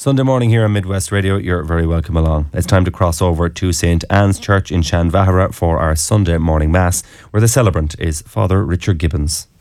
Sunday morning here on Midwest Radio, you're very welcome along. It's time to cross over to St. Anne's Church in Shanvahara for our Sunday morning Mass, where the celebrant is Father Richard Gibbons.